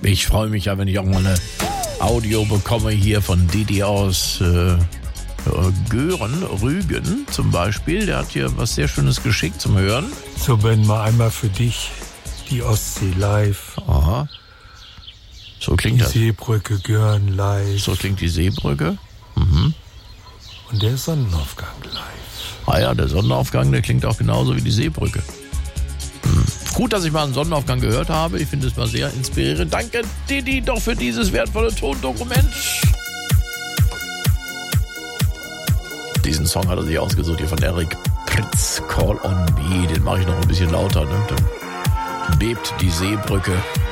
Ich freue mich ja, wenn ich auch mal eine Audio bekomme hier von Didi aus Rügen zum Beispiel. Der hat hier was sehr Schönes geschickt zum Hören. So, Ben, mal einmal für dich die Ostsee live. Aha. So klingt das. Die Seebrücke Görn live. So klingt die Seebrücke. Mhm. Und der Sonnenaufgang live. Ah ja, der Sonnenaufgang, der klingt auch genauso wie die Seebrücke. Gut, dass ich mal einen Sonnenaufgang gehört habe. Ich finde es mal sehr inspirierend. Danke, Didi, doch für dieses wertvolle Tondokument. Diesen Song hat er sich ausgesucht hier von Eric Pritz, Call on Me. Den mache ich noch ein bisschen lauter, ne? Dann bebt die Seebrücke.